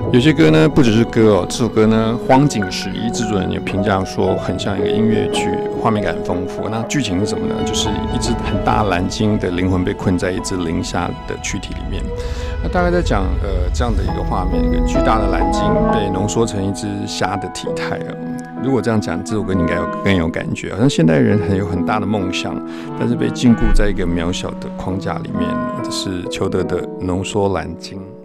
有些歌呢不只是歌哦，这首歌呢荒井十一制作人有评价说很像一个音乐剧，画面感很丰富。那剧情是什么呢？就是一只很大蓝鲸的灵魂被困在一只磷虾的躯体里面。那大概在讲这样的一个画面，一个巨大的蓝鲸被浓缩成一只虾的体态哦。如果这样讲，这首歌你应该更有感觉。好像现代人有很大的梦想，但是被禁锢在一个渺小的框架里面。这是裘德的浓缩蓝鲸。